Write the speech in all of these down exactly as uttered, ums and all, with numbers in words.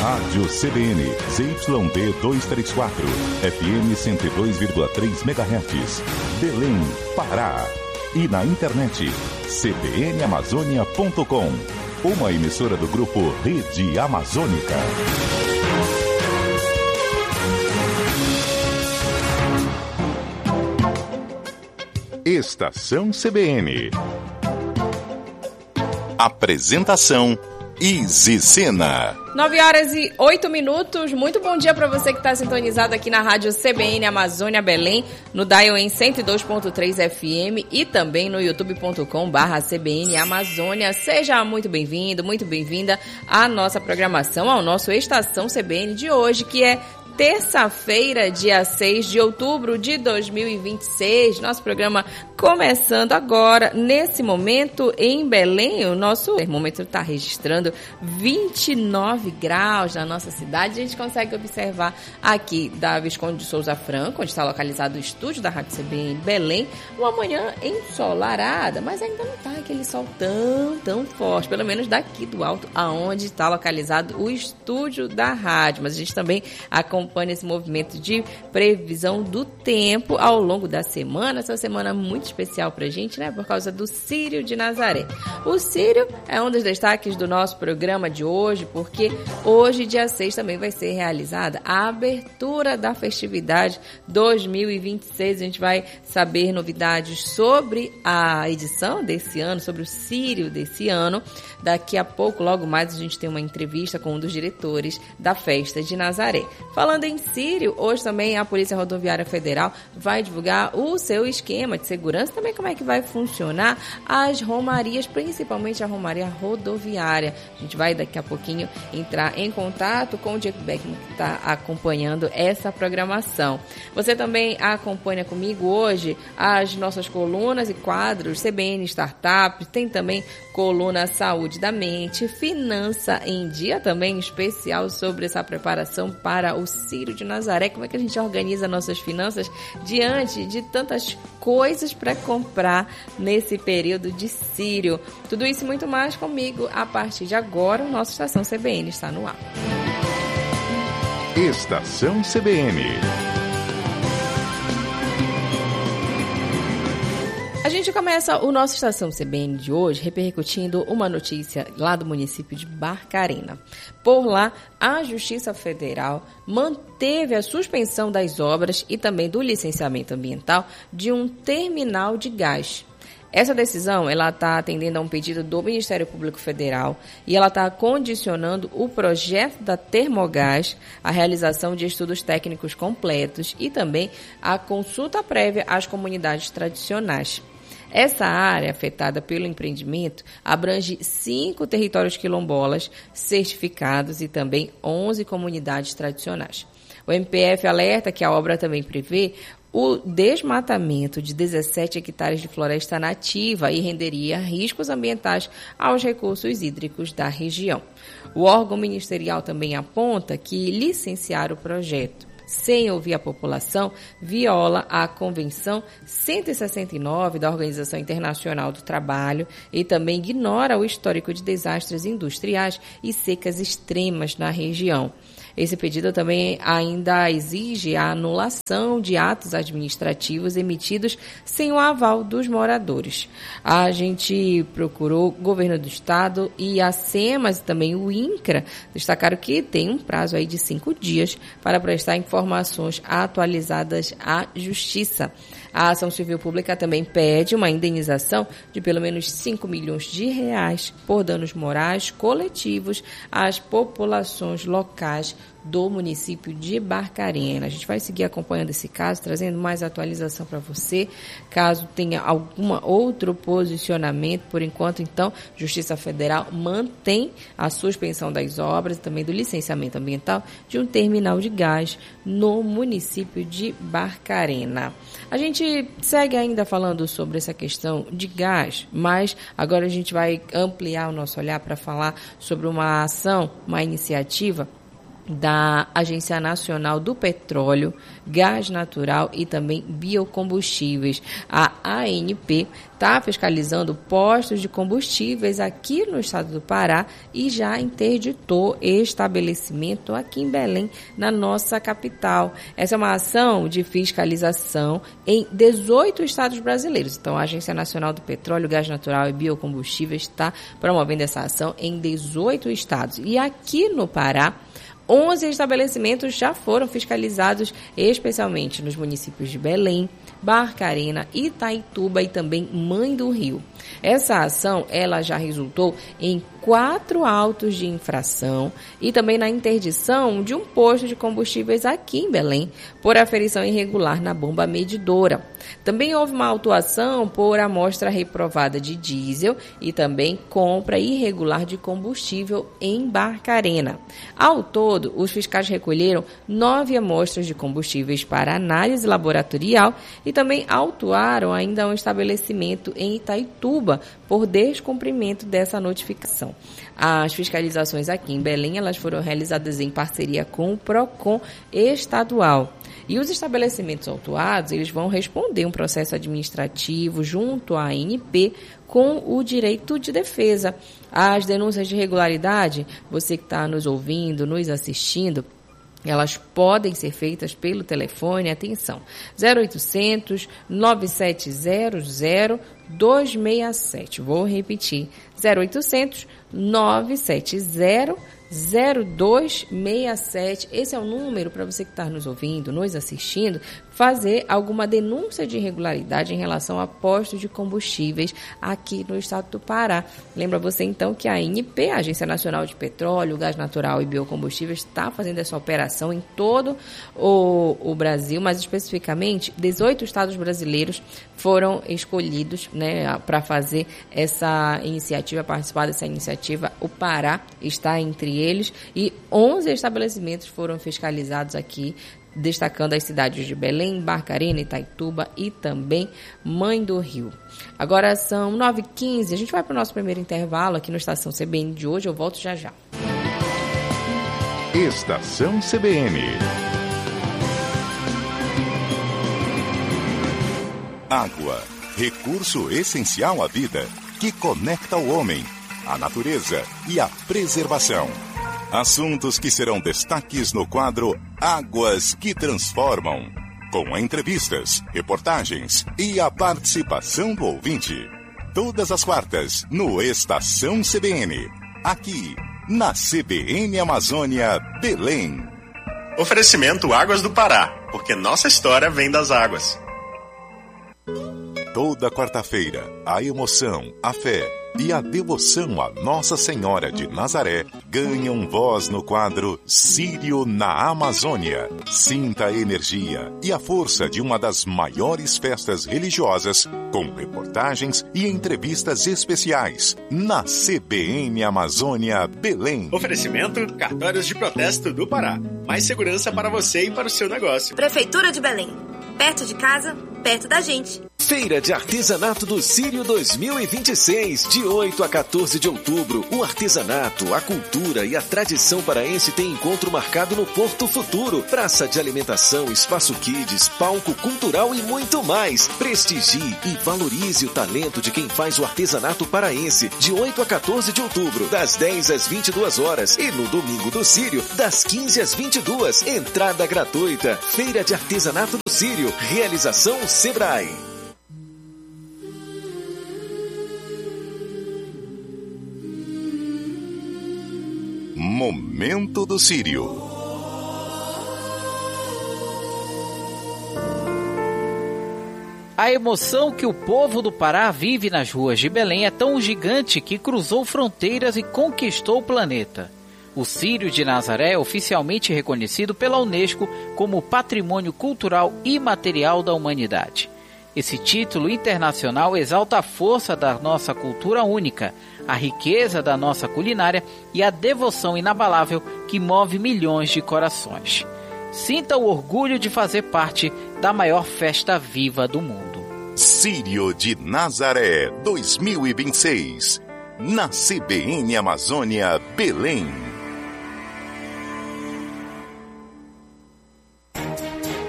Rádio C B N, Z Y D duzentos e trinta e quatro, F M cento e dois vírgula três megahertz, Belém, Pará. E na internet, c b n amazônia ponto com, uma emissora do grupo Rede Amazônica. Estação C B N. Apresentação Izzy Sena. nove horas e oito minutos. Muito bom dia para você que está sintonizado aqui na Rádio C B N Amazônia Belém, no Dial em cento e dois ponto três F M e também no youtube ponto com barra C B N Amazônia. Seja muito bem-vindo, muito bem-vinda à nossa programação, ao nosso Estação C B N de hoje, que é terça-feira, dia seis de outubro de dois mil e vinte e seis. Nosso programa começando agora, nesse momento, em Belém. O nosso termômetro está registrando vinte e nove graus na nossa cidade. A gente consegue observar aqui da Visconde de Souza Franco, onde está localizado o estúdio da Rádio C B N Belém, uma manhã ensolarada, mas ainda não está aquele sol tão, tão forte, pelo menos daqui do alto, aonde está localizado o estúdio da rádio. Mas a gente também acompanha acompanha esse movimento de previsão do tempo ao longo da semana. Essa semana muito especial pra gente, né? Por causa do Círio de Nazaré. O Círio é um dos destaques do nosso programa de hoje, porque hoje, dia seis, também vai ser realizada a abertura da festividade dois mil e vinte e seis. A gente vai saber novidades sobre a edição desse ano, sobre o Círio desse ano. Daqui a pouco, logo mais, a gente tem uma entrevista com um dos diretores da festa de Nazaré. Falando em Círio, hoje também a Polícia Rodoviária Federal vai divulgar o seu esquema de segurança, também como é que vai funcionar as romarias, principalmente a romaria rodoviária. A gente vai daqui a pouquinho entrar em contato com o Diego Beckman, que está acompanhando essa programação. Você também acompanha comigo hoje as nossas colunas e quadros C B N Startup, tem também coluna Saúde da Mente, Finança em Dia, também especial sobre essa preparação para o Círio de Nazaré, como é que a gente organiza nossas finanças diante de tantas coisas para comprar nesse período de Círio. Tudo isso e muito mais comigo a partir de agora. O nosso Estação C B N está no ar. Estação C B N. A gente começa o nosso Estação C B N de hoje repercutindo uma notícia lá do município de Barcarena. Por lá, a Justiça Federal manteve a suspensão das obras e também do licenciamento ambiental de um terminal de gás. Essa decisão ela está atendendo a um pedido do Ministério Público Federal e ela está condicionando o projeto da Termogás à realização de estudos técnicos completos e também a consulta prévia às comunidades tradicionais. Essa área afetada pelo empreendimento abrange cinco territórios quilombolas certificados e também onze comunidades tradicionais. O M P F alerta que a obra também prevê o desmatamento de dezessete hectares de floresta nativa e renderia riscos ambientais aos recursos hídricos da região. O órgão ministerial também aponta que licenciar o projeto sem ouvir a população, viola a Convenção cento e sessenta e nove da Organização Internacional do Trabalho e também ignora o histórico de desastres industriais e secas extremas na região. Esse pedido também ainda exige a anulação de atos administrativos emitidos sem o aval dos moradores. A gente procurou o governo do estado e a SEMAS e também o INCRA destacaram que tem um prazo aí de cinco dias para prestar informações atualizadas à Justiça. A ação civil pública também pede uma indenização de pelo menos cinco milhões de reais por danos morais coletivos às populações locais do município de Barcarena. A gente vai seguir acompanhando esse caso, trazendo mais atualização para você, caso tenha algum outro posicionamento. Por enquanto, então, Justiça Federal mantém a suspensão das obras e também do licenciamento ambiental de um terminal de gás no município de Barcarena. A gente segue ainda falando sobre essa questão de gás, mas agora a gente vai ampliar o nosso olhar para falar sobre uma ação, uma iniciativa da Agência Nacional do Petróleo, Gás Natural e também Biocombustíveis. A A N P está fiscalizando postos de combustíveis aqui no estado do Pará e já interditou estabelecimento aqui em Belém, na nossa capital. Essa é uma ação de fiscalização em dezoito estados brasileiros. Então, a Agência Nacional do Petróleo, Gás Natural e Biocombustíveis está promovendo essa ação em dezoito estados. E aqui no Pará, onze estabelecimentos já foram fiscalizados, especialmente nos municípios de Belém, Barcarena, Itaituba e também Mãe do Rio. Essa ação ela já resultou em quatro autos de infração e também na interdição de um posto de combustíveis aqui em Belém por aferição irregular na bomba medidora. Também houve uma autuação por amostra reprovada de diesel e também compra irregular de combustível em Barcarena. Ao todo, os fiscais recolheram nove amostras de combustíveis para análise laboratorial e também autuaram ainda um estabelecimento em Itaituba por descumprimento dessa notificação. As fiscalizações aqui em Belém elas foram realizadas em parceria com o PROCON estadual. E os estabelecimentos autuados eles vão responder um processo administrativo junto à A N P com o direito de defesa. As denúncias de irregularidade, você que está nos ouvindo, nos assistindo, elas podem ser feitas pelo telefone, atenção, zero oitocentos, nove sete zero zero, dois seis sete. Vou repetir, zero oitocentos, nove sete zero zero dois seis sete. Esse é o número para você que está nos ouvindo, nos assistindo, fazer alguma denúncia de irregularidade em relação a postos de combustíveis aqui no estado do Pará. Lembra você então que a A N P, a Agência Nacional de Petróleo, Gás Natural e Biocombustíveis, está fazendo essa operação em todo o, o Brasil, mas especificamente dezoito estados brasileiros foram escolhidos, né, para fazer essa iniciativa, participar dessa iniciativa. O Pará está entre eles e onze estabelecimentos foram fiscalizados aqui, destacando as cidades de Belém, Barcarena, Itaituba e também Mãe do Rio. Agora são nove e quinze, a gente vai para o nosso primeiro intervalo aqui no Estação C B N de hoje, eu volto já já. Estação C B N. Água, recurso essencial à vida, que conecta o homem, a natureza e a preservação. Assuntos que serão destaques no quadro Águas que Transformam, com entrevistas, reportagens e a participação do ouvinte. Todas as quartas, no Estação C B N, aqui na C B N Amazônia, Belém. Oferecimento Águas do Pará, porque nossa história vem das águas. Toda quarta-feira, a emoção, a fé e a devoção a Nossa Senhora de Nazaré ganham voz no quadro Sírio na Amazônia. Sinta a energia e a força de uma das maiores festas religiosas, com reportagens e entrevistas especiais na C B N Amazônia Belém. Oferecimento Cartórios de Protesto do Pará. Mais segurança para você e para o seu negócio. Prefeitura de Belém. Perto de casa, perto da gente. Feira de Artesanato do Sírio dois mil e vinte e seis, de oito a quatorze de outubro. O artesanato, a cultura e a tradição paraense tem encontro marcado no Porto Futuro. Praça de alimentação, espaço kids, palco cultural e muito mais. Prestigie e valorize o talento de quem faz o artesanato paraense. De oito a quatorze de outubro, das dez às vinte e duas horas. E no domingo do Sírio, das quinze às vinte e duas. Entrada gratuita. Feira de Artesanato do Sírio. Realização Sebrae. Momento do Sírio. A emoção que o povo do Pará vive nas ruas de Belém é tão gigante que cruzou fronteiras e conquistou o planeta. O Sírio de Nazaré é oficialmente reconhecido pela Unesco como Patrimônio Cultural Imaterial da Humanidade. Esse título internacional exalta a força da nossa cultura única, a riqueza da nossa culinária e a devoção inabalável que move milhões de corações. Sinta o orgulho de fazer parte da maior festa viva do mundo. Sírio de Nazaré dois mil e vinte e seis, na C B N Amazônia, Belém.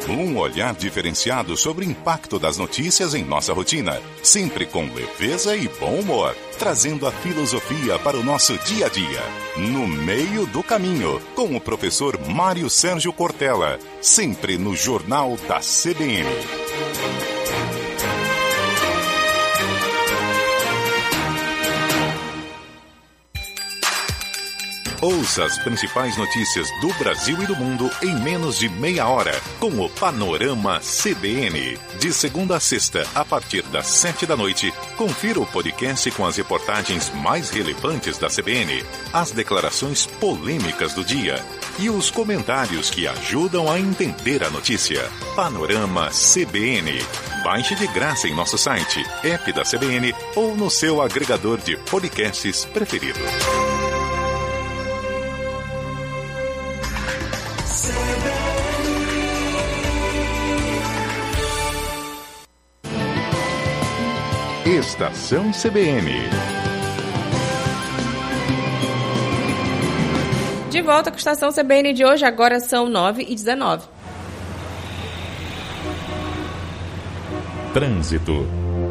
Um olhar diferenciado sobre o impacto das notícias em nossa rotina, sempre com leveza e bom humor, trazendo a filosofia para o nosso dia a dia. No Meio do Caminho, com o professor Mário Sérgio Cortella, sempre no Jornal da C B N. Ouça as principais notícias do Brasil e do mundo em menos de meia hora, com o Panorama C B N. De segunda a sexta, a partir das sete da noite, confira o podcast com as reportagens mais relevantes da C B N, as declarações polêmicas do dia e os comentários que ajudam a entender a notícia. Panorama C B N. Baixe de graça em nosso site, app da C B N ou no seu agregador de podcasts preferido. Estação C B N. De volta com a Estação C B N de hoje, agora são nove e dezenove. Trânsito.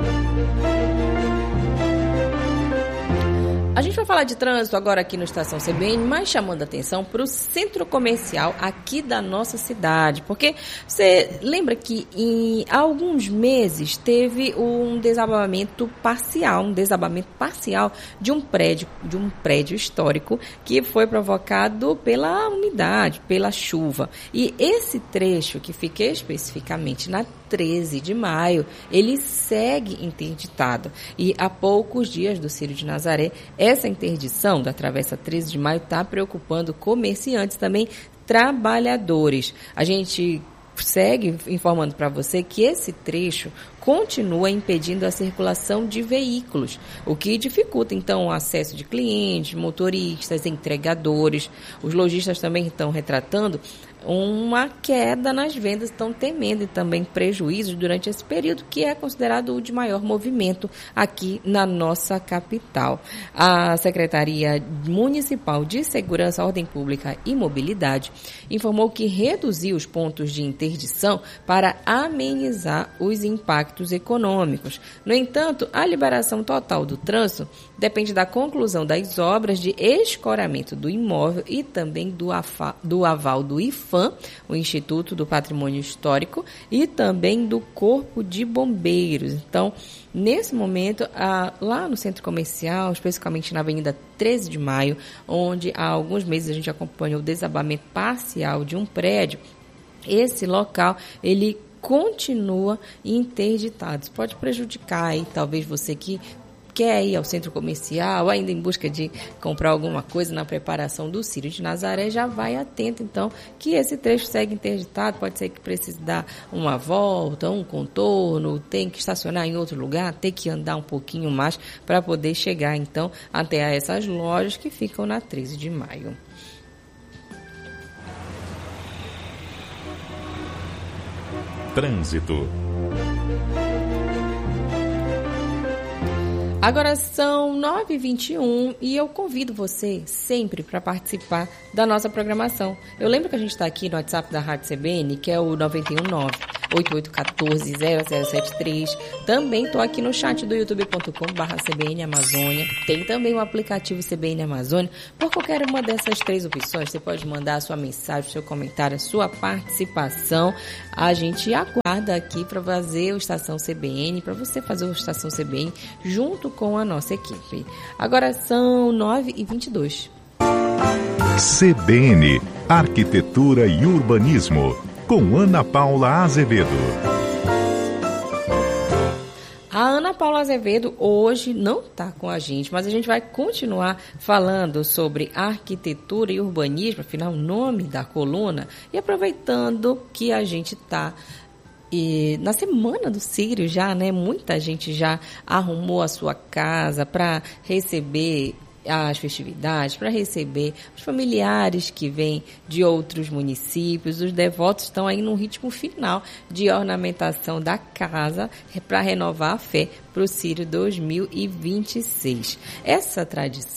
A gente vai falar de trânsito agora aqui no Estação C B N, mas chamando a atenção para o centro comercial aqui da nossa cidade, porque você lembra que em alguns meses teve um desabamento parcial, um desabamento parcial de um prédio, de um prédio histórico que foi provocado pela umidade, pela chuva. E esse trecho que fica especificamente na treze de maio, ele segue interditado. E há poucos dias do Círio de Nazaré, essa interdição da Travessa treze de maio está preocupando comerciantes, também trabalhadores. A gente segue informando para você que esse trecho continua impedindo a circulação de veículos, o que dificulta, então, o acesso de clientes, motoristas, entregadores. Os lojistas também estão retratando uma queda nas vendas, estão temendo também prejuízos durante esse período, que é considerado o de maior movimento aqui na nossa capital. A Secretaria Municipal de Segurança, Ordem Pública e Mobilidade informou que reduziu os pontos de interdição para amenizar os impactos econômicos. No entanto, a liberação total do trânsito depende da conclusão das obras de escoramento do imóvel e também do, afa, do aval do I F A M, o Instituto do Patrimônio Histórico, e também do Corpo de Bombeiros. Então, nesse momento, ah, lá no centro comercial, especificamente na Avenida treze de maio, onde há alguns meses a gente acompanhou o desabamento parcial de um prédio, esse local, ele continua interditado. Isso pode prejudicar aí, talvez você que quer ir ao centro comercial, ainda em busca de comprar alguma coisa na preparação do Círio de Nazaré, já vai atento, então, que esse trecho segue interditado. Pode ser que precise dar uma volta, um contorno, tem que estacionar em outro lugar, tem que andar um pouquinho mais para poder chegar, então, até essas lojas que ficam na treze de maio. Trânsito. Agora são nove e vinte e um e eu convido você sempre para participar da nossa programação. Eu lembro que a gente está aqui no WhatsApp da Rádio C B N, que é o nove um nove, oito oito um quatro, zero zero sete três. Também estou aqui no chat do youtube ponto com barra C B N Amazônia. Tem também o aplicativo C B N Amazônia. Por qualquer uma dessas três opções, você pode mandar a sua mensagem, o seu comentário, a sua participação. A gente aguarda aqui para fazer o Estação C B N, para você fazer o Estação C B N junto com a nossa equipe. Agora são nove e vinte e dois. C B N, Arquitetura e Urbanismo, com Ana Paula Azevedo. A Ana Paula Azevedo hoje não está com a gente, mas a gente vai continuar falando sobre arquitetura e urbanismo, afinal, o nome da coluna, e aproveitando que a gente está E na semana do Círio já, né, muita gente já arrumou a sua casa para receber as festividades, para receber os familiares que vêm de outros municípios. Os devotos estão aí no ritmo final de ornamentação da casa para renovar a fé para o Círio dois mil e vinte e seis. Essa tradição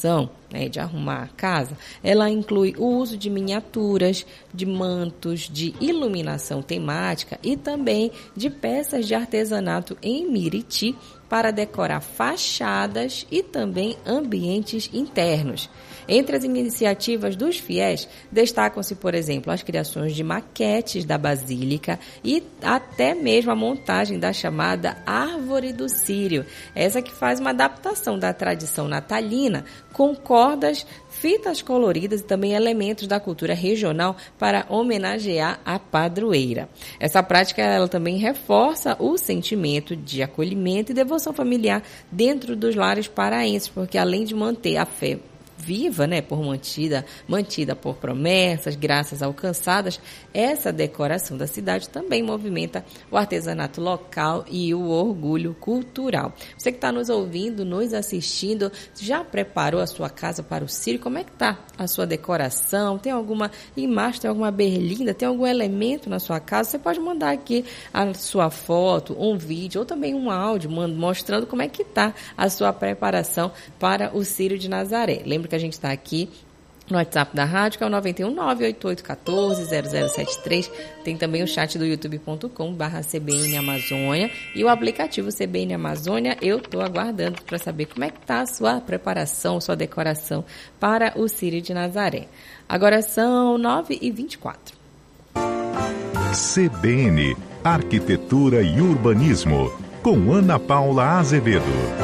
né, de arrumar a casa, ela inclui o uso de miniaturas, de mantos, de iluminação temática e também de peças de artesanato em Miriti para decorar fachadas e também ambientes internos. Entre as iniciativas dos fiéis, destacam-se, por exemplo, as criações de maquetes da Basílica e até mesmo a montagem da chamada Árvore do Círio, essa que faz uma adaptação da tradição natalina com cordas, fitas coloridas e também elementos da cultura regional para homenagear a padroeira. Essa prática ela também reforça o sentimento de acolhimento e devoção familiar dentro dos lares paraenses, porque além de manter a fé viva, né, por mantida, mantida por promessas, graças alcançadas, essa decoração da cidade também movimenta o artesanato local e o orgulho cultural. Você que está nos ouvindo, nos assistindo, já preparou a sua casa para o Círio? Como é que está a sua decoração? Tem alguma imagem, tem alguma berlinda, tem algum elemento na sua casa? Você pode mandar aqui a sua foto, um vídeo ou também um áudio mostrando como é que está a sua preparação para o Círio de Nazaré. Lembra que a gente está aqui no WhatsApp da rádio, que é o nove um nove, oito oito um quatro, zero zero sete três. Tem também o chat do youtube ponto com barra C B N Amazônia e o aplicativo C B N Amazônia. Eu estou aguardando para saber como é que está a sua preparação, sua decoração para o Círio de Nazaré. Agora são nove e vinte e quatro. C B N, Arquitetura e Urbanismo, com Ana Paula Azevedo.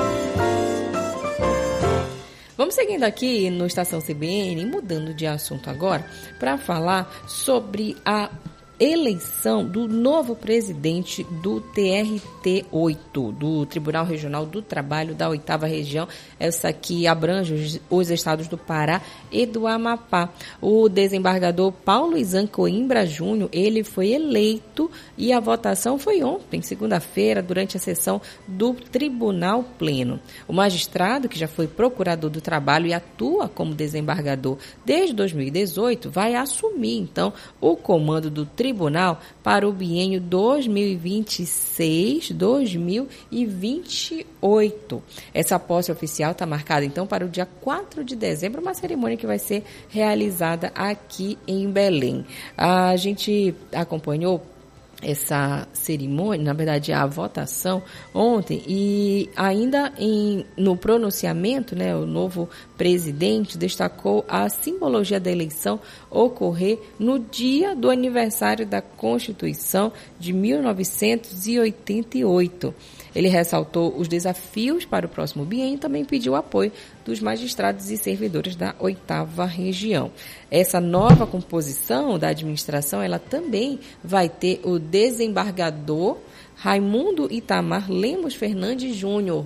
Vamos seguindo aqui no Estação C B N, mudando de assunto agora, para falar sobre a eleição do novo presidente do T R T oito, do Tribunal Regional do Trabalho da oitava Região, essa aqui abrange os estados do Pará e do Amapá. O desembargador Paulo Izan Coimbra Júnior, ele foi eleito e a votação foi ontem, segunda-feira, durante a sessão do Tribunal Pleno. O magistrado, que já foi procurador do trabalho e atua como desembargador desde dois mil e dezoito, vai assumir, então, o comando do Tribunal Tribunal para o biênio dois mil e vinte e seis a dois mil e vinte e oito. Essa posse oficial está marcada, então, para o dia quatro de dezembro, uma cerimônia que vai ser realizada aqui em Belém. A gente acompanhou essa cerimônia, na verdade a votação ontem, e ainda em, no pronunciamento, né, o novo presidente destacou a simbologia da eleição ocorrer no dia do aniversário da Constituição de mil novecentos e oitenta e oito. Ele ressaltou os desafios para o próximo biênio e também pediu apoio dos magistrados e servidores da oitava região. Essa nova composição da administração, ela também vai ter o desembargador Raimundo Itamar Lemos Fernandes Júnior.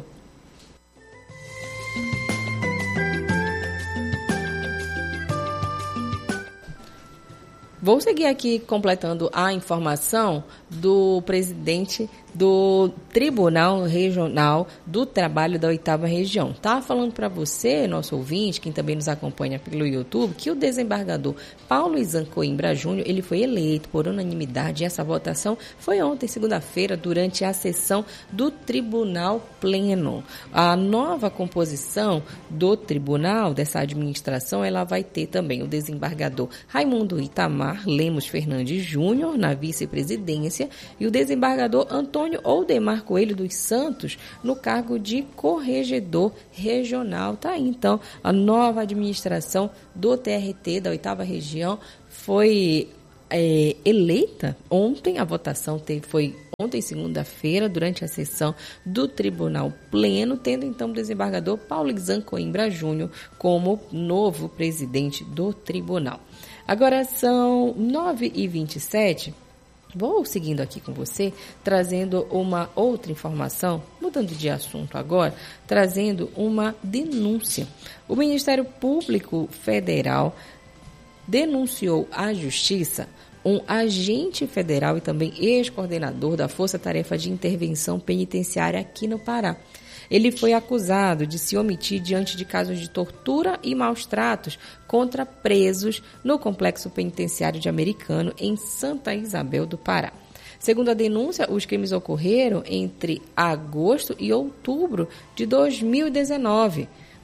Vou seguir aqui completando a informação do presidente do Tribunal Regional do Trabalho da oitava Região. Tá falando para você, nosso ouvinte, quem também nos acompanha pelo YouTube, que o desembargador Paulo Izan Coimbra Júnior, ele foi eleito por unanimidade. Essa votação foi ontem, segunda-feira, durante a sessão do Tribunal Pleno. A nova composição do tribunal, dessa administração, ela vai ter também o desembargador Raimundo Itamar Lemos Fernandes Júnior na vice-presidência e o desembargador Antônio Oldemar Coelho dos Santos no cargo de corregedor regional. Tá aí, então, a nova administração do T R T da oitava Região foi é, eleita ontem. A votação teve, foi ontem, segunda-feira, durante a sessão do Tribunal Pleno, tendo então o desembargador Paulo Izan Coimbra Júnior como novo presidente do tribunal. Agora são nove e vinte e sete. Vou seguindo aqui com você, trazendo uma outra informação, mudando de assunto agora, trazendo uma denúncia. O Ministério Público Federal denunciou à Justiça um agente federal e também ex-coordenador da Força Tarefa de Intervenção Penitenciária aqui no Pará. Ele foi acusado de se omitir diante de casos de tortura e maus-tratos contra presos no Complexo Penitenciário de Americano, em Santa Isabel do Pará. Segundo a denúncia, os crimes ocorreram entre agosto e outubro de dois mil e dezenove.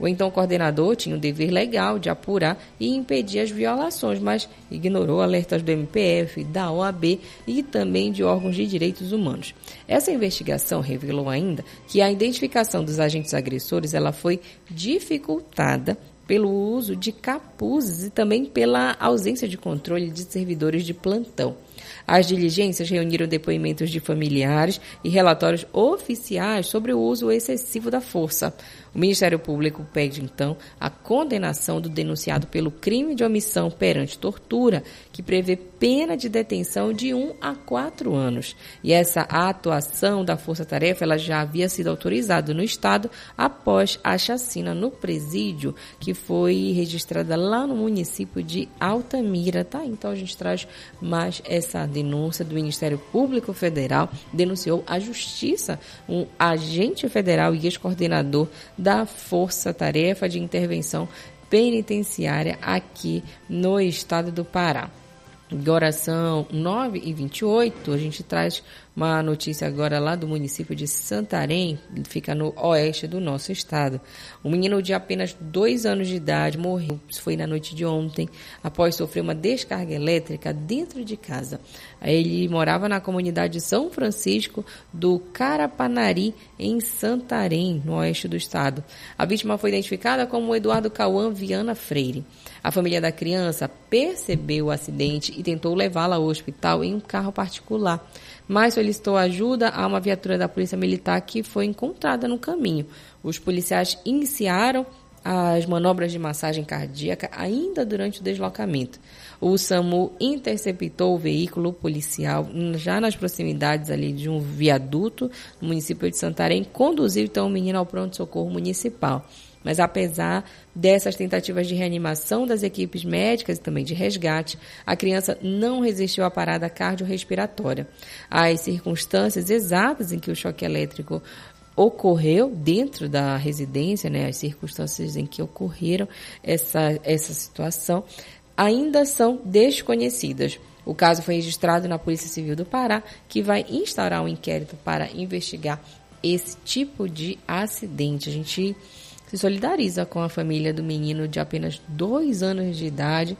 O então coordenador tinha o dever legal de apurar e impedir as violações, mas ignorou alertas do M P F, da O A B e também de órgãos de direitos humanos. Essa investigação revelou ainda que a identificação dos agentes agressores ela foi dificultada pelo uso de capuzes e também pela ausência de controle de servidores de plantão. As diligências reuniram depoimentos de familiares e relatórios oficiais sobre o uso excessivo da força. O Ministério Público pede, então, a condenação do denunciado pelo crime de omissão perante tortura, que prevê pena de detenção de um a quatro anos. E essa atuação da Força-Tarefa ela já havia sido autorizada no Estado após a chacina no presídio, que foi registrada lá no município de Altamira. Tá? Então, a gente traz mais essa denúncia do Ministério Público Federal. Denunciou à Justiça um agente federal e ex-coordenador da Força-Tarefa de Intervenção Penitenciária aqui no estado do Pará. Agora são nove e vinte e oito, a gente traz uma notícia agora lá do município de Santarém, fica no oeste do nosso estado. Um menino de apenas dois anos de idade morreu, isso foi na noite de ontem, após sofrer uma descarga elétrica dentro de casa. Ele morava na comunidade de São Francisco do Carapanari, em Santarém, no oeste do estado. A vítima foi identificada como Eduardo Cauã Viana Freire. A família da criança percebeu o acidente e tentou levá-la ao hospital em um carro particular, mas solicitou ajuda a uma viatura da Polícia Militar que foi encontrada no caminho. Os policiais iniciaram as manobras de massagem cardíaca ainda durante o deslocamento. O SAMU interceptou o veículo policial já nas proximidades ali de um viaduto no município de Santarém, conduziu então o menino ao pronto-socorro municipal. Mas apesar dessas tentativas de reanimação das equipes médicas e também de resgate, a criança não resistiu à parada cardiorrespiratória. As circunstâncias exatas em que o choque elétrico ocorreu dentro da residência, né, as circunstâncias em que ocorreram essa, essa situação, ainda são desconhecidas. O caso foi registrado na Polícia Civil do Pará, que vai instaurar um inquérito para investigar esse tipo de acidente. A gente se solidariza com a família do menino de apenas dois anos de idade.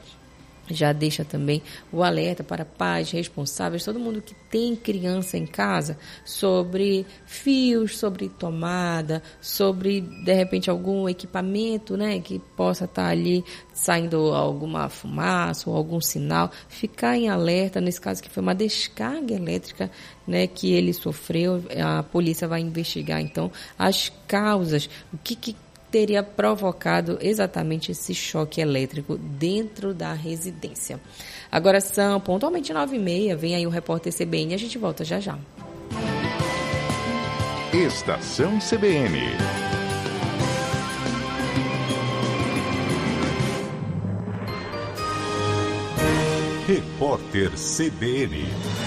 Já deixa também o alerta para pais responsáveis, todo mundo que tem criança em casa, sobre fios, sobre tomada, sobre, de repente, algum equipamento, né, que possa estar ali saindo alguma fumaça ou algum sinal. Ficar em alerta, nesse caso que foi uma descarga elétrica, né, que ele sofreu. A polícia vai investigar, então, as causas, o que que teria provocado exatamente esse choque elétrico dentro da residência. Agora são pontualmente nove e meia, vem aí o repórter C B N e a gente volta já já. Estação C B N. Repórter C B N.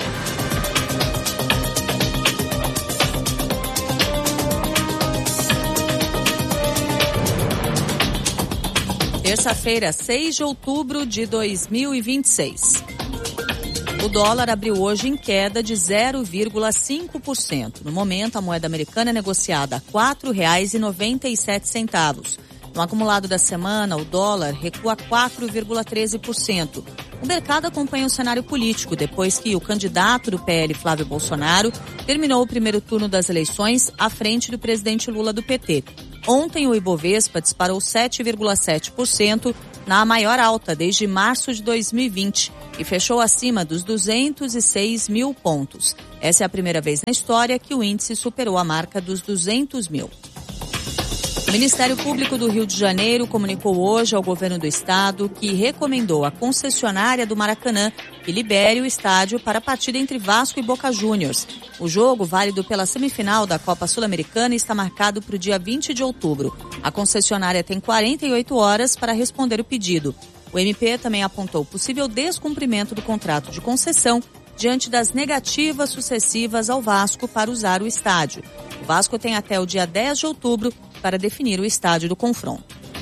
Terça-feira, seis de outubro de dois mil e vinte e seis. O dólar abriu hoje em queda de zero vírgula cinco por cento. No momento, a moeda americana é negociada a quatro reais e noventa e sete centavos. No acumulado da semana, o dólar recua quatro vírgula treze por cento. O mercado acompanha o cenário político depois que o candidato do P L, Flávio Bolsonaro, terminou o primeiro turno das eleições à frente do presidente Lula do P T. Ontem, o Ibovespa disparou sete vírgula sete por cento, na maior alta desde março de dois mil e vinte, e fechou acima dos duzentos e seis mil pontos. Essa é a primeira vez na história que o índice superou a marca dos duzentos mil. O Ministério Público do Rio de Janeiro comunicou hoje ao governo do estado que recomendou à concessionária do Maracanã que libere o estádio para a partida entre Vasco e Boca Juniors. O jogo, válido pela semifinal da Copa Sul-Americana, está marcado para o dia vinte de outubro. A concessionária tem quarenta e oito horas para responder o pedido. O M P também apontou possível descumprimento do contrato de concessão diante das negativas sucessivas ao Vasco para usar o estádio. O Vasco tem até o dia dez de outubro para definir o estádio do confronto.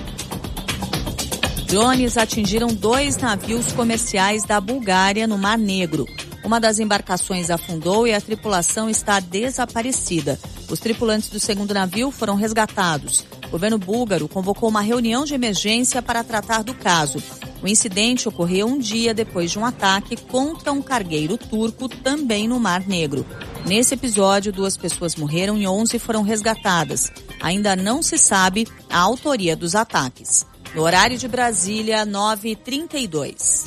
Drones atingiram dois navios comerciais da Bulgária no Mar Negro. Uma das embarcações afundou e a tripulação está desaparecida. Os tripulantes do segundo navio foram resgatados. O governo búlgaro convocou uma reunião de emergência para tratar do caso. O incidente ocorreu um dia depois de um ataque contra um cargueiro turco também no Mar Negro. Nesse episódio, duas pessoas morreram e onze foram resgatadas. Ainda não se sabe a autoria dos ataques. No horário de Brasília, nove e trinta e dois.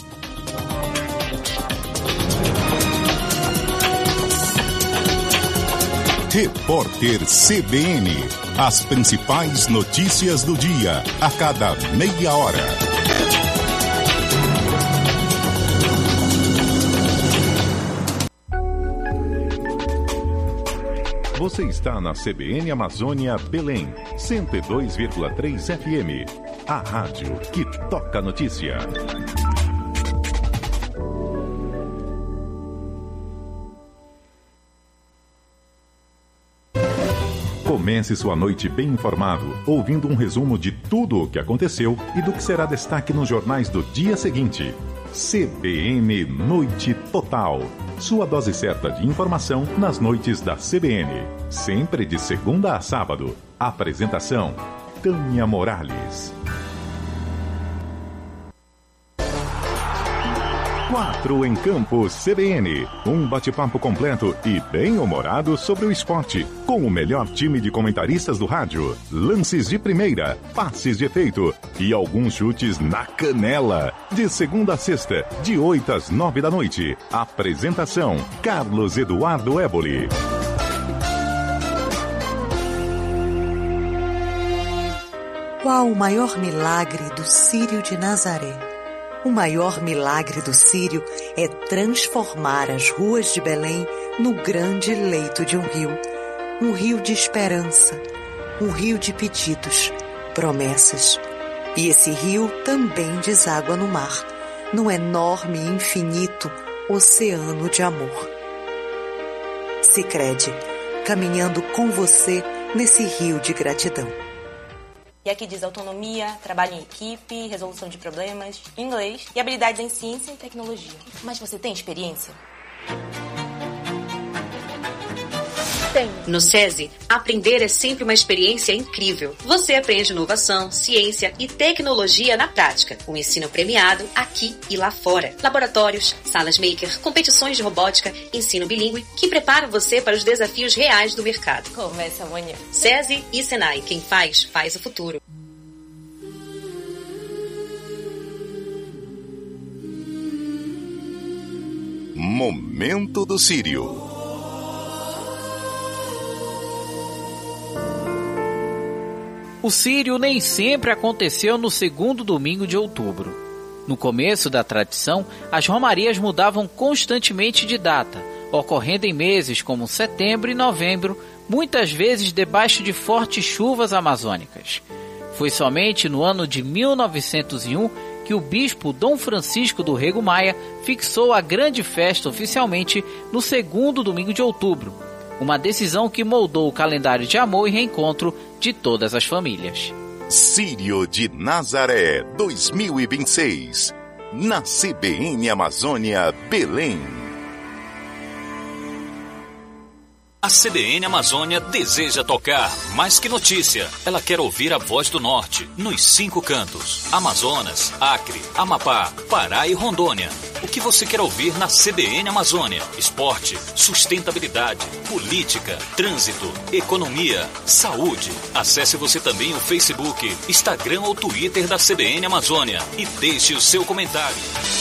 Repórter C B N. As principais notícias do dia, a cada meia hora. Você está na C B N Amazônia Belém, cento e dois vírgula três F M. A rádio que toca notícia. Comece sua noite bem informado, ouvindo um resumo de tudo o que aconteceu e do que será destaque nos jornais do dia seguinte. C B N Noite Total. Sua dose certa de informação nas noites da C B N. Sempre de segunda a sábado. Apresentação: Tânia Morales. Quatro em Campo C B N. Um bate-papo completo e bem-humorado sobre o esporte, com o melhor time de comentaristas do rádio. Lances de primeira, passes de efeito e alguns chutes na canela. De segunda a sexta, de oito às nove da noite. Apresentação: Carlos Eduardo Éboli. Qual o maior milagre do Círio de Nazaré? O maior milagre do Círio é transformar as ruas de Belém no grande leito de um rio. Um rio de esperança, um rio de pedidos, promessas. E esse rio também deságua no mar, num enorme e infinito oceano de amor. Sicredi, caminhando com você nesse rio de gratidão. E aqui diz autonomia, trabalho em equipe, resolução de problemas, inglês e habilidades em ciência e tecnologia. Mas você tem experiência? Tem. No SESI, aprender é sempre uma experiência incrível. Você aprende inovação, ciência e tecnologia na prática. Um ensino premiado aqui e lá fora. Laboratórios, salas maker, competições de robótica, ensino bilíngue que prepara você para os desafios reais do mercado. Começa amanhã. SESI e Senai. Quem faz, faz o futuro. Momento do Círio. O Círio nem sempre aconteceu no segundo domingo de outubro. No começo da tradição, as romarias mudavam constantemente de data, ocorrendo em meses como setembro e novembro, muitas vezes debaixo de fortes chuvas amazônicas. Foi somente no ano de mil novecentos e um que o bispo Dom Francisco do Rego Maia fixou a grande festa oficialmente no segundo domingo de outubro, uma decisão que moldou o calendário de amor e reencontro de todas as famílias. Círio de Nazaré dois mil e vinte e seis, na C B N Amazônia Belém. A C B N Amazônia deseja tocar mais que notícia. Ela quer ouvir a voz do Norte, nos cinco cantos: Amazonas, Acre, Amapá, Pará e Rondônia. O que você quer ouvir na C B N Amazônia? Esporte, sustentabilidade, política, trânsito, economia, saúde. Acesse você também o Facebook, Instagram ou Twitter da C B N Amazônia e deixe o seu comentário.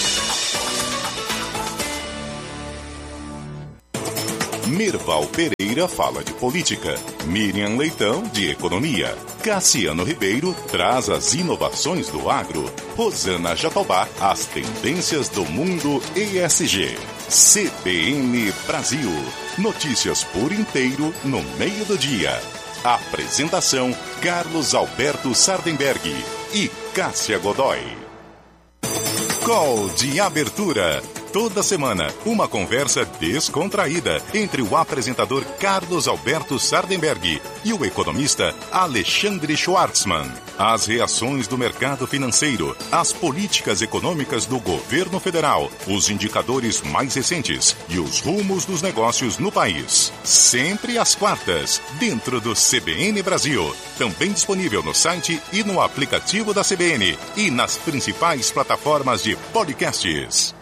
Merval Pereira fala de política, Miriam Leitão de economia, Cassiano Ribeiro traz as inovações do agro, Rosana Jatobá as tendências do mundo E S G. C B N Brasil, notícias por inteiro no meio do dia. Apresentação: Carlos Alberto Sardenberg e Cássia Godoy. Call de abertura. Toda semana, uma conversa descontraída entre o apresentador Carlos Alberto Sardenberg e o economista Alexandre Schwartzman. As reações do mercado financeiro, as políticas econômicas do governo federal, os indicadores mais recentes e os rumos dos negócios no país. Sempre às quartas, dentro do C B N Brasil. Também disponível no site e no aplicativo da C B N e nas principais plataformas de podcasts.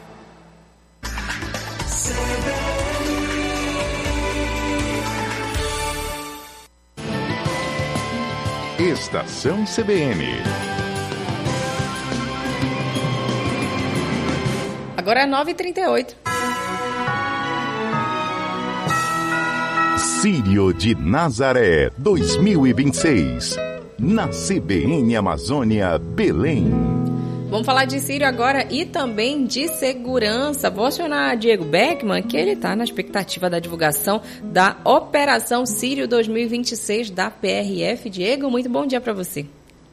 Estação C B N. Agora é nove e trinta e oito. Círio de Nazaré dois mil e vinte e seis. Na C B N Amazônia, Belém. Vamos falar de Círio agora e também de segurança. Vou acionar Diego Beckman, que ele está na expectativa da divulgação da Operação Círio dois mil e vinte e seis da P R F. Diego, muito bom dia para você.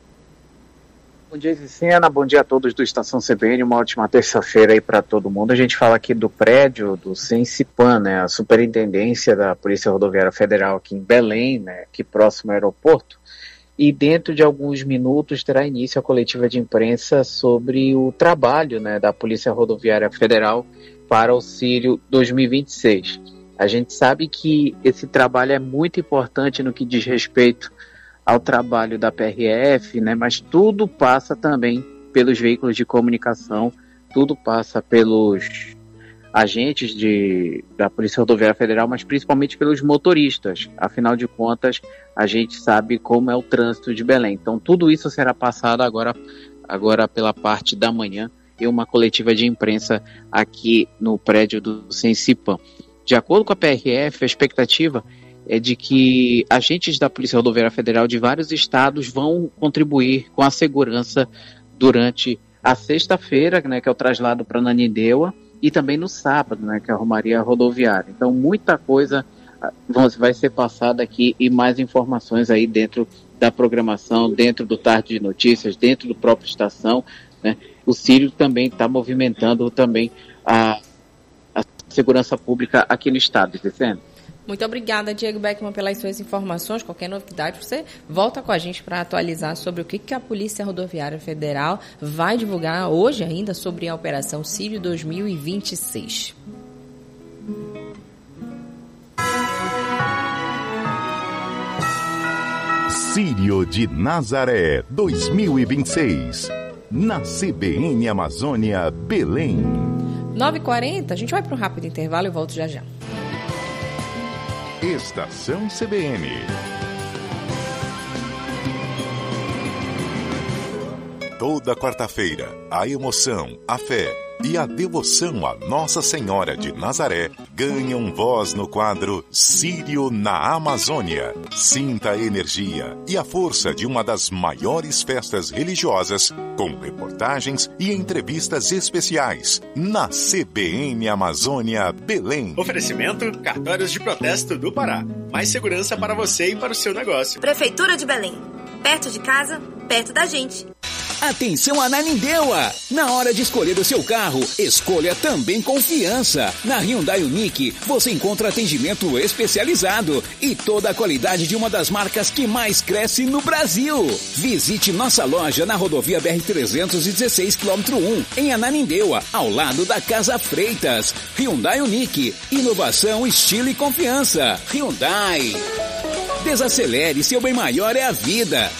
Bom dia, Vicena. Bom dia a todos do Estação C B N. Uma ótima terça-feira aí para todo mundo. A gente fala aqui do prédio do Sensipan, né, a Superintendência da Polícia Rodoviária Federal aqui em Belém, né, aqui próximo ao aeroporto. E dentro de alguns minutos terá início a coletiva de imprensa sobre o trabalho, né, da Polícia Rodoviária Federal para o Círio dois mil e vinte e seis. A gente sabe que esse trabalho é muito importante no que diz respeito ao trabalho da P R F, né, mas tudo passa também pelos veículos de comunicação, tudo passa pelos agentes de, da Polícia Rodoviária Federal, mas principalmente pelos motoristas. Afinal de contas, a gente sabe como é o trânsito de Belém. Então, tudo isso será passado agora, agora pela parte da manhã em uma coletiva de imprensa aqui no prédio do Sensipan. De acordo com a P R F, a expectativa é de que agentes da Polícia Rodoviária Federal de vários estados vão contribuir com a segurança durante a sexta-feira, né, que é o traslado para Ananindeua, e também no sábado, né, que é a Romaria Rodoviária. Então, muita coisa vai ser passada aqui e mais informações aí dentro da programação, dentro do Tarde de Notícias, dentro do próprio Estação, né? O Círio também está movimentando também a, a segurança pública aqui no estado, Vicente. Muito obrigada, Diego Beckman, pelas suas informações. Qualquer novidade, você volta com a gente para atualizar sobre o que, que a Polícia Rodoviária Federal vai divulgar hoje ainda sobre a Operação Círio dois mil e vinte e seis. Círio de Nazaré dois mil e vinte e seis. Na C B N Amazônia, Belém. nove e quarenta, a gente vai para um rápido intervalo e volto já já. Estação C B N. Toda quarta-feira, a emoção, a fé e a devoção a Nossa Senhora de Nazaré ganham voz no quadro Círio na Amazônia. Sinta a energia e a força de uma das maiores festas religiosas, com reportagens e entrevistas especiais na C B N Amazônia, Belém. Oferecimento: Cartórios de Protesto do Pará. Mais segurança para você e para o seu negócio. Prefeitura de Belém. Perto de casa, perto da gente. Atenção Ananindeua! Na hora de escolher o seu carro, escolha também confiança. Na Hyundai Unique, você encontra atendimento especializado e toda a qualidade de uma das marcas que mais cresce no Brasil. Visite nossa loja na rodovia B R trezentos e dezesseis, quilômetro um, em Ananindeua, ao lado da Casa Freitas. Hyundai Unique, inovação, estilo e confiança. Hyundai. Desacelere, seu bem maior é a vida.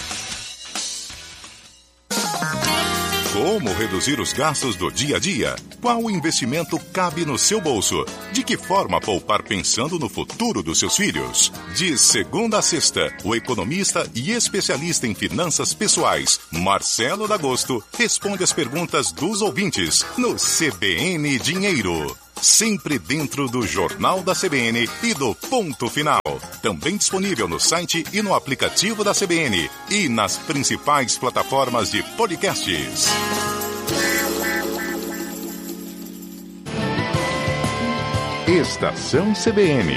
Como reduzir os gastos do dia a dia? Qual investimento cabe no seu bolso? De que forma poupar pensando no futuro dos seus filhos? De segunda a sexta, o economista e especialista em finanças pessoais, Marcelo D'Agosto, responde as perguntas dos ouvintes no C B N Dinheiro. Sempre dentro do Jornal da C B N e do Ponto Final. Também disponível no site e no aplicativo da C B N e nas principais plataformas de podcasts. Estação C B N.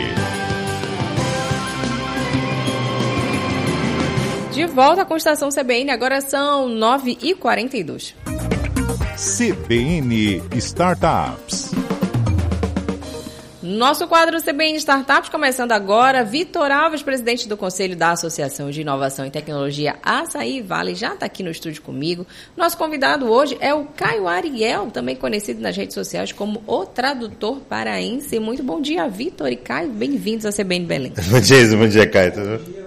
De volta com a Estação C B N, agora são nove e quarenta e dois. C B N Startups. Nosso quadro C B N Startups começando agora. Vitor Alves, presidente do Conselho da Associação de Inovação e Tecnologia Açaí Vale, já está aqui no estúdio comigo. Nosso convidado hoje é o Caio Ariel, também conhecido nas redes sociais como o Tradutor Paraense. Muito bom dia, Vitor e Caio. Bem-vindos ao C B N Belém. Bom dia, bom dia, Caio. Tudo bom?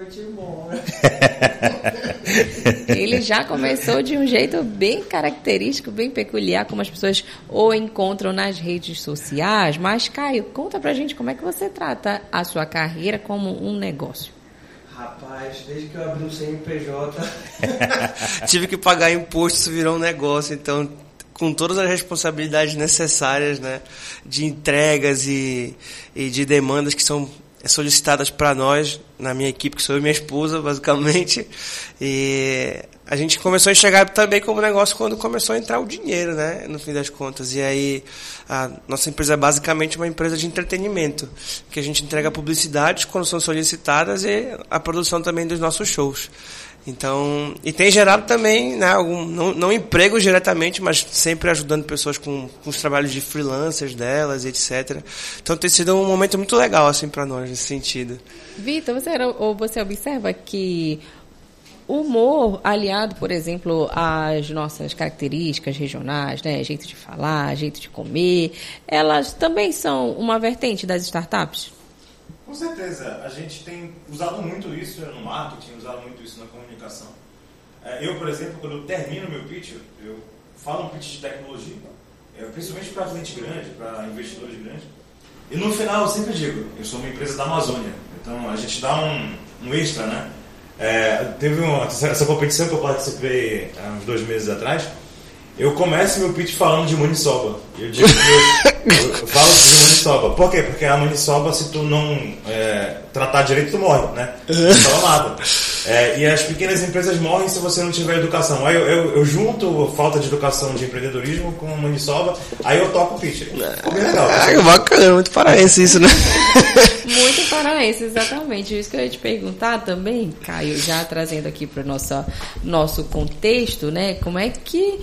Ele já começou de um jeito bem característico, bem peculiar, como as pessoas o encontram nas redes sociais. Mas, Caio, conta pra gente como é que você trata a sua carreira como um negócio. Rapaz, desde que eu abri o C N P J, tive que pagar imposto, isso virou um negócio, então, com todas as responsabilidades necessárias, né, de entregas e, e de demandas que são solicitadas para nós, na minha equipe, que sou eu e minha esposa, basicamente. E a gente começou a enxergar também como negócio quando começou a entrar o dinheiro, né, no fim das contas. E aí, a nossa empresa é basicamente uma empresa de entretenimento, que a gente entrega publicidades quando são solicitadas e a produção também dos nossos shows. Então, e tem gerado também, né, algum, não, não empregos diretamente, mas sempre ajudando pessoas com, com os trabalhos de freelancers delas, etcétera. Então tem sido um momento muito legal, assim, para nós, nesse sentido. Vitor, você, ou você observa que o humor aliado, por exemplo, às nossas características regionais, né, jeito de falar, jeito de comer, elas também são uma vertente das startups? Com certeza, a gente tem usado muito isso no marketing, usado muito isso na comunicação. Eu, por exemplo, quando eu termino meu pitch, eu falo um pitch de tecnologia, principalmente para cliente grande, para investidores grandes, e no final eu sempre digo, eu sou uma empresa da Amazônia, então a gente dá um, um extra, né? É, teve uma, essa competição que eu participei há uns dois meses atrás. Eu começo meu pitch falando de maniçoba. Eu digo que eu, eu falo de maniçoba. Por quê? Porque a maniçoba, se tu não é, tratar direito, tu morre, né? Não fala nada. É, e as pequenas empresas morrem se você não tiver educação. Aí eu, eu, eu junto a falta de educação de empreendedorismo com maniçoba, aí eu toco o pitch. Ficou bem legal. Ah, bacana, muito paraense isso, né? Muito paraense, exatamente. Isso que eu ia te perguntar também, Caio, já trazendo aqui para o nosso, nosso contexto, né? Como é que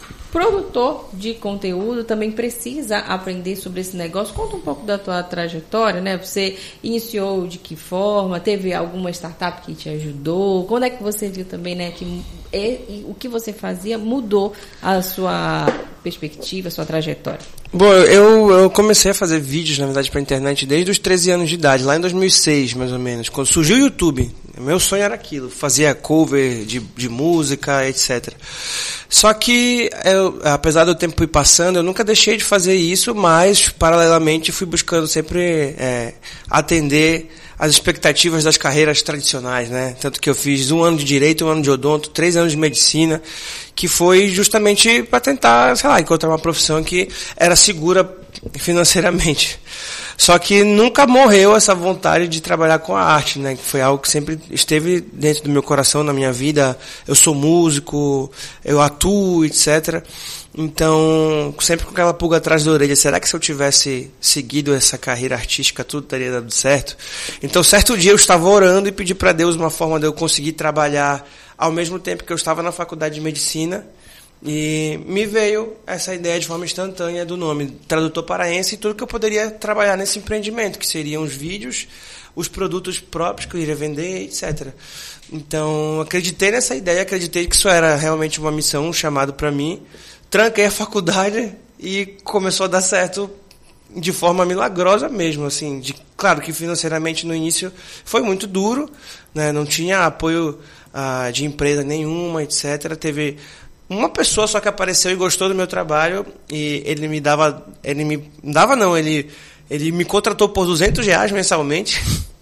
produtor de conteúdo também precisa aprender sobre esse negócio? Conta um pouco da tua trajetória, né? Você iniciou de que forma? Teve alguma startup que te ajudou? Quando é que você viu também, né, que e, e, o que você fazia mudou a sua perspectiva, a sua trajetória? Bom, eu, eu comecei a fazer vídeos, na verdade, para a internet desde os treze anos de idade, lá em dois mil e seis, mais ou menos, quando surgiu o YouTube. Meu sonho era aquilo, fazia cover de, de música, etcétera. Só que, eu, apesar do tempo ir passando, eu nunca deixei de fazer isso, mas, paralelamente, fui buscando sempre é, atender as expectativas das carreiras tradicionais, né? Tanto que eu fiz um ano de direito, um ano de odonto, três anos de medicina, que foi justamente para tentar, sei lá, encontrar uma profissão que era segura financeiramente. Só que nunca morreu essa vontade de trabalhar com a arte, né? Que foi algo que sempre esteve dentro do meu coração, na minha vida. Eu sou músico, eu atuo, etcétera. Então, sempre com aquela pulga atrás da orelha, será que se eu tivesse seguido essa carreira artística, tudo teria dado certo? Então, certo dia eu estava orando e pedi para Deus uma forma de eu conseguir trabalhar ao mesmo tempo que eu estava na faculdade de medicina. E me veio essa ideia de forma instantânea do nome Tradutor Paraense e tudo que eu poderia trabalhar nesse empreendimento, que seriam os vídeos, os produtos próprios que eu iria vender, etcétera. Então, acreditei nessa ideia, acreditei que isso era realmente uma missão, um chamado para mim. Tranquei a faculdade e começou a dar certo de forma milagrosa mesmo, assim. De, claro que financeiramente no início foi muito duro, né? Não tinha apoio ah, de empresa nenhuma, etcétera. Teve uma pessoa só que apareceu e gostou do meu trabalho e ele me dava, ele me dava não, ele, ele me contratou por duzentos reais mensalmente.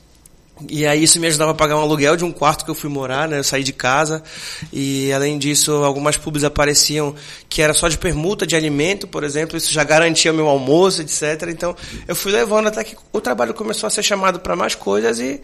E aí isso me ajudava a pagar um aluguel de um quarto que eu fui morar, né? Eu saí de casa e, além disso, algumas pubs apareciam que era só de permuta de alimento, por exemplo. Isso já garantia meu almoço, etcétera. Então, eu fui levando até que o trabalho começou a ser chamado para mais coisas e